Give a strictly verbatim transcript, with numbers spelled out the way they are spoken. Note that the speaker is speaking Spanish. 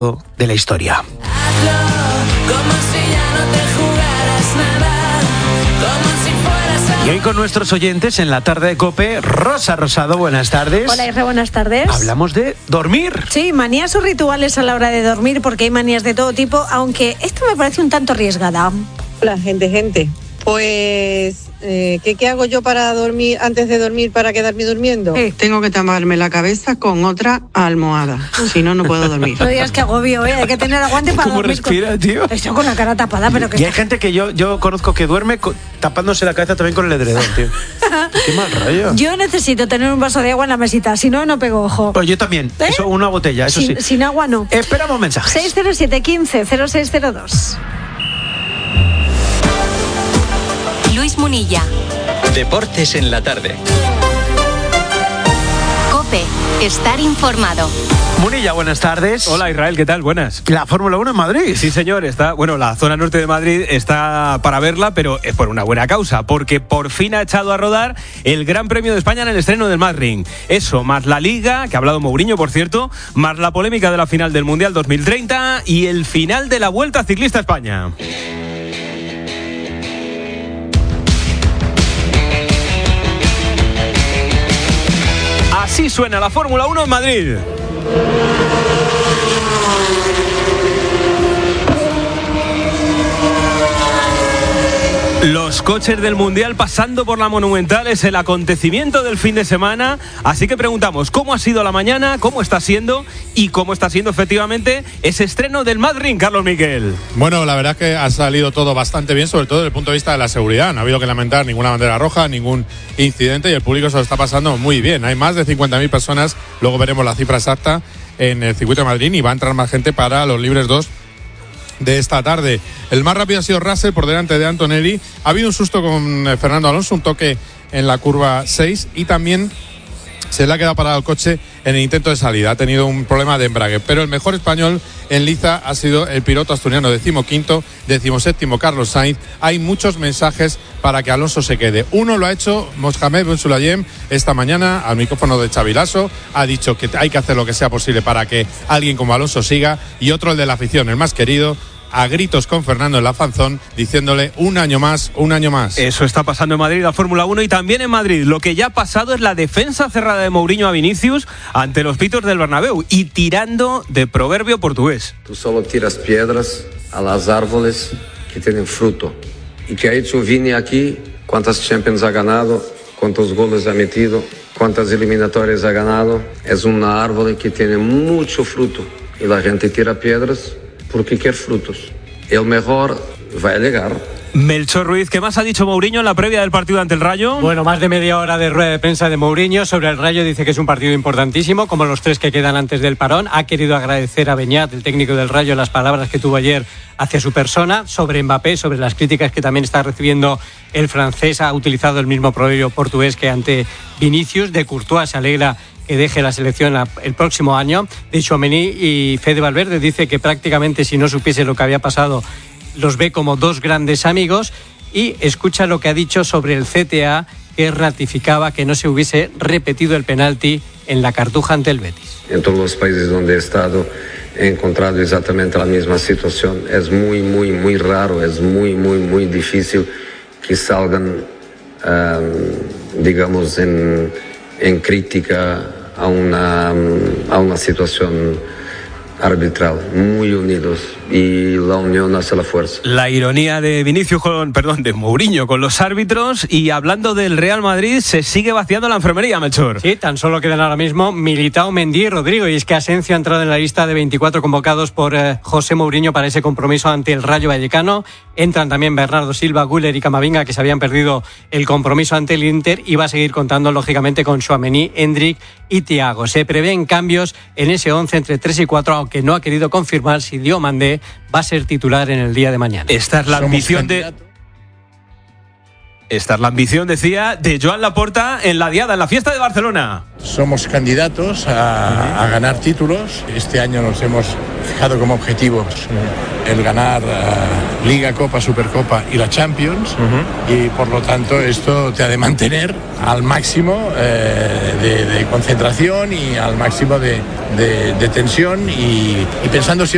de la historia. Hazlo como si ya no te jugaras nada, como si fueras a... Y hoy con nuestros oyentes en la tarde de COPE, Rosa Rosado, buenas tardes. Hola, Isra, buenas tardes. Hablamos de dormir. Sí, manías o rituales a la hora de dormir, porque hay manías de todo tipo, aunque esta me parece un tanto arriesgada. Hola, gente, gente. Pues, eh, ¿qué, ¿qué hago yo para dormir, antes de dormir, para quedarme durmiendo? Eh. Tengo que taparme la cabeza con otra almohada, si no, no puedo dormir. No digas que agobio, ¿eh? Hay que tener aguante para ¿Cómo dormir. respira, con... tío? Esto con la cara tapada, pero que... Y hay gente que yo, yo conozco que duerme co- tapándose la cabeza también con el edredón, tío. Qué mal rollo. Yo necesito tener un vaso de agua en la mesita, si no, no pego ojo. Pues yo también. ¿Eh? Eso, una botella, eso sin, sí. sin agua no. Esperamos mensajes. seis cero siete, quince, cero seis cero dos. Luis Munilla. Deportes en la tarde. COPE. Estar informado. Munilla, buenas tardes. Hola Israel, ¿qué tal? Buenas. La Fórmula uno en Madrid. Sí, señor, está, bueno, la zona norte de Madrid está para verla, pero es por una buena causa, porque por fin ha echado a rodar el Gran Premio de España en el estreno del Madrid. Eso, más la Liga, que ha hablado Mourinho, por cierto, más la polémica de la final del Mundial dos mil treinta y el final de la Vuelta Ciclista a España. Así suena la Fórmula uno en Madrid. Los coches del Mundial pasando por la Monumental es el acontecimiento del fin de semana, así que preguntamos cómo ha sido la mañana, cómo está siendo y cómo está siendo efectivamente ese estreno del Madrid, Carlos Miquel. Bueno, la verdad es que ha salido todo bastante bien, sobre todo desde el punto de vista de la seguridad. No ha habido que lamentar ninguna bandera roja, ningún incidente y el público se lo está pasando muy bien. Hay más de cincuenta mil personas, luego veremos la cifra exacta en el circuito de Madrid y va a entrar más gente para los libres dos de esta tarde. El más rápido ha sido Russell por delante de Antonelli. Ha habido un susto con Fernando Alonso, un toque en la curva seis y también se le ha quedado parado el coche en el intento de salida. Ha tenido un problema de embrague. Pero el mejor español en liza ha sido el piloto asturiano decimoquinto, decimoséptimo Carlos Sainz. Hay muchos mensajes para que Alonso se quede. Uno lo ha hecho Mohamed Ben Sulayem esta mañana al micrófono de Xavi Lasso. Ha dicho que hay que hacer lo que sea posible para que alguien como Alonso siga. Y otro, el de la afición, el más querido, a gritos con Fernando en la fanzón, diciéndole un año más, un año más. Eso está pasando en Madrid, la Fórmula uno, y también en Madrid. Lo que ya ha pasado es la defensa cerrada de Mourinho a Vinicius ante los pitos del Bernabéu y tirando de proverbio portugués. Tú solo tiras piedras a las árboles que tienen fruto. ¿Y qué ha hecho Vini aquí? ¿Cuántas Champions ha ganado? ¿Cuántos goles ha metido? ¿Cuántas eliminatorias ha ganado? Es una árbol que tiene mucho fruto y la gente tira piedras porque quiere frutos. El mejor va a llegar. Melchor Ruiz, ¿qué más ha dicho Mourinho en la previa del partido ante el Rayo? Bueno, más de media hora de rueda de prensa de Mourinho sobre el Rayo. Dice que es un partido importantísimo, como los tres que quedan antes del parón. Ha querido agradecer a Beñat, el técnico del Rayo, las palabras que tuvo ayer hacia su persona, sobre Mbappé, sobre las críticas que también está recibiendo el francés. Ha utilizado el mismo proverbio portugués que ante Vinicius. De Courtois se alegra que deje la selección el próximo año. De Tchouaméni y Fede Valverde dice que prácticamente si no supiese lo que había pasado los ve como dos grandes amigos. Y escucha lo que ha dicho sobre el C T A, que ratificaba que no se hubiese repetido el penalti en la Cartuja ante el Betis. En todos los países donde he estado he encontrado exactamente la misma situación. Es muy, muy, muy raro, es muy, muy, muy difícil que salgan, um, digamos, en, en crítica a una, a una situación arbitral, muy unidos, y la unión hace la fuerza. La ironía de Vinicius con, perdón, de Mourinho con los árbitros. Y hablando del Real Madrid, se sigue vaciando la enfermería, Melchor. Sí, tan solo quedan ahora mismo Militao, Mendy y Rodrigo, y es que Asensio ha entrado en la lista de veinticuatro convocados por eh, José Mourinho para ese compromiso ante el Rayo Vallecano. Entran también Bernardo Silva, Güler y Camavinga, que se habían perdido el compromiso ante el Inter, y va a seguir contando lógicamente con Tchouaméni, Endrick y Thiago. Se prevén cambios en ese once entre tres y cuatro, aunque no ha querido confirmar si Diomandé va a ser titular en el día de mañana. Esta es la ambición de... Esta es la ambición, decía, de Joan Laporta en la Diada, en la fiesta de Barcelona. Somos candidatos a, a ganar títulos. Este año nos hemos fijado como objetivos el ganar uh, Liga, Copa, Supercopa y la Champions. Uh-huh. Y por lo tanto esto te ha de mantener al máximo eh, de, de concentración y al máximo de, de, de tensión y, y pensando siempre